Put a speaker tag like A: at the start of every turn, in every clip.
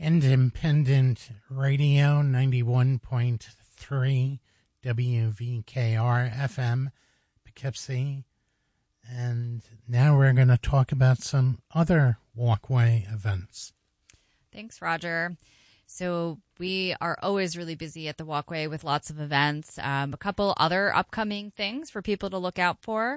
A: Independent Radio 91.3 WVKR FM, Poughkeepsie. And now we're going to talk about some other walkway events.
B: Thanks, Roger. So we are always really busy at the walkway with lots of events. A couple other upcoming things for people to look out for.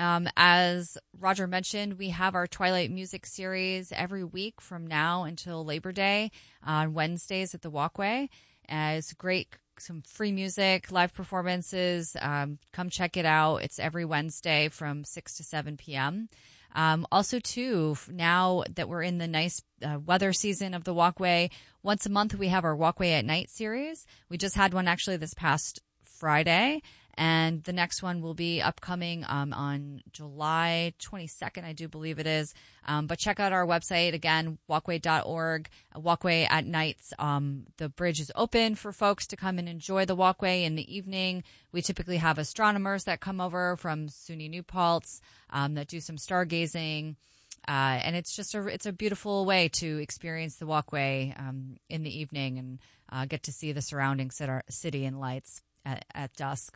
B: As Roger mentioned, we have our Twilight Music Series every week from now until Labor Day on Wednesdays at the walkway. It's great, some free music, live performances. Come check it out. It's every Wednesday from 6 to 7 p.m. Also, too, now that we're in the nice weather season of the walkway, once a month we have our Walkway at Night series. We just had one actually this past Friday, and the next one will be upcoming on July 22nd, I do believe it is. But check out our website, again, walkway.org, Walkway at Nights. The bridge is open for folks to come and enjoy the walkway in the evening. We typically have astronomers that come over from SUNY New Paltz that do some stargazing. And it's just it's a beautiful way to experience the walkway in the evening and get to see the surrounding city and lights at dusk.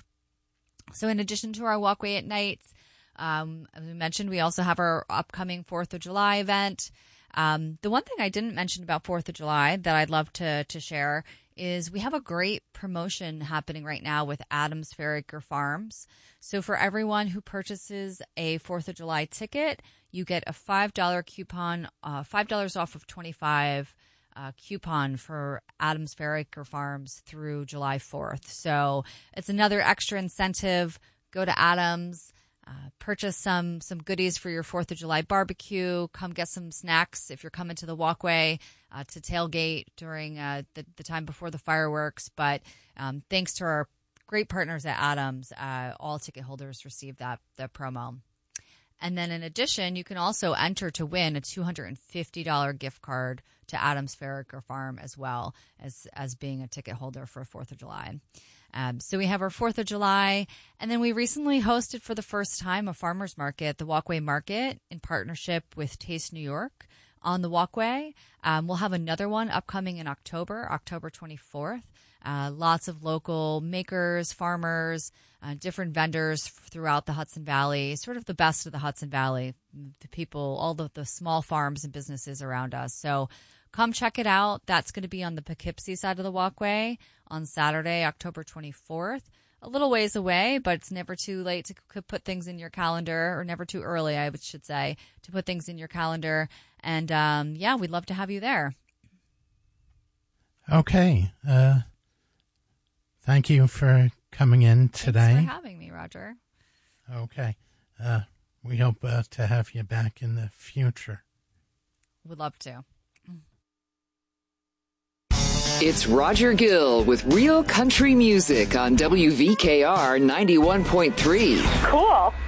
B: So in addition to our Walkway at Nights, as we mentioned, we also have our upcoming 4th of July event. The one thing I didn't mention about 4th of July that I'd love to share is we have a great promotion happening right now with Adams Fairacre Farms. So for everyone who purchases a 4th of July ticket, you get a $5 coupon, $5 off of 25 coupon for Adams Fairacre Farms through July 4th. So it's another extra incentive. Go to Adams, purchase some goodies for your 4th of July barbecue. Come get some snacks if you're coming to the walkway to tailgate during the time before the fireworks. But thanks to our great partners at Adams, all ticket holders receive the promo. And then in addition, you can also enter to win a $250 gift card to Adams Fairacre Farm as well as being a ticket holder for 4th of July. So we have our 4th of July, and then we recently hosted for the first time a farmer's market, the Walkway Market, in partnership with Taste New York on the walkway. We'll have another one upcoming in October 24th. Lots of local makers, farmers, different vendors throughout the Hudson Valley, sort of the best of the Hudson Valley, the people, all the small farms and businesses around us. So come check it out. That's going to be on the Poughkeepsie side of the walkway on Saturday, October 24th. A little ways away, but it's never too late to put things in your calendar, or never too early, I should say, to put things in your calendar. And, we'd love to have you there.
A: Okay. Thank you for coming in today.
B: Thanks for having me, Roger.
A: Okay. We hope to have you back in the future.
B: Would love to.
C: It's Roger Gill with Real Country Music on WVKR 91.3.
D: Cool.